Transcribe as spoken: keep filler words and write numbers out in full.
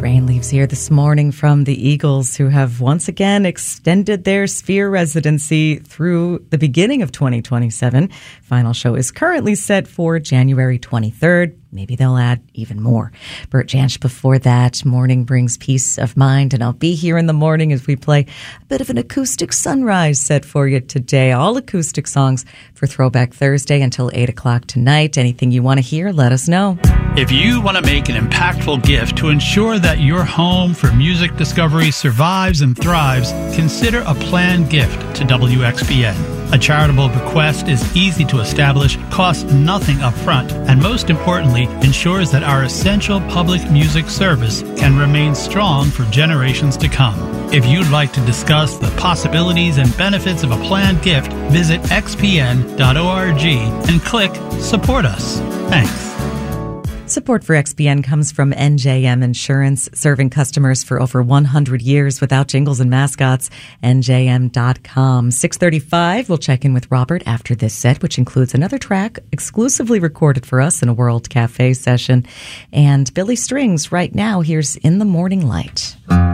Rain leaves here this morning from the Eagles, who have once again extended their Sphere residency through the beginning of twenty twenty-seven. Final show is currently set for January twenty-third. Maybe they'll add even more. Bert Jansch before that. Morning Brings Peace of Mind. And I'll be here in the morning as we play a bit of an acoustic sunrise set for you today. All acoustic songs for Throwback Thursday until eight o'clock tonight. Anything you want to hear, let us know. If you want to make an impactful gift to ensure that your home for music discovery survives and thrives, consider a planned gift to W X B N. A charitable bequest is easy to establish, costs nothing up front, and most importantly, ensures that our essential public music service can remain strong for generations to come. If you'd like to discuss the possibilities and benefits of a planned gift, visit x p n dot org and click Support Us. Thanks. Support for X P N comes from N J M Insurance, serving customers for over one hundred years without jingles and mascots. N J M dot com. six thirty-five, we'll check in with Robert after this set, which includes another track exclusively recorded for us in a World Cafe session. And Billy Strings right now. Here's In the Morning Light.